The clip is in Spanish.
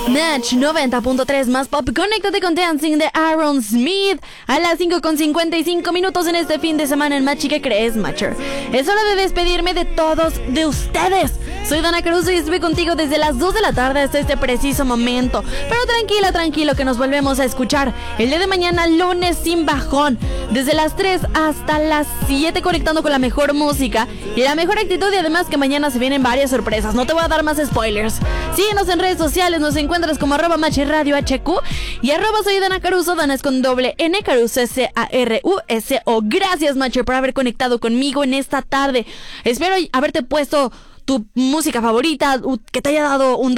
Match 90.3 más pop. Conéctate con Dancing de Aaron Smith a las 5:55 en este fin de semana en Match. ¿Y qué crees, Matcher? Es hora de despedirme de todos de ustedes. Soy Dana Caruso y estuve contigo desde las 2 de la tarde hasta este preciso momento. Pero tranquilo, que nos volvemos a escuchar el día de mañana, lunes sin bajón, desde las 3 hasta las 7, conectando con la mejor música y la mejor actitud. Y además que mañana se vienen varias sorpresas. No te voy a dar más spoilers. Síguenos en redes sociales, nos encuentras como @MatchRadioHQ y @soy Dana Caruso. Dana es con doble N, Caruso Caruso. Gracias, Matcher, por haber conectado conmigo en esta tarde. Espero haberte puesto tu música favorita, que te haya dado un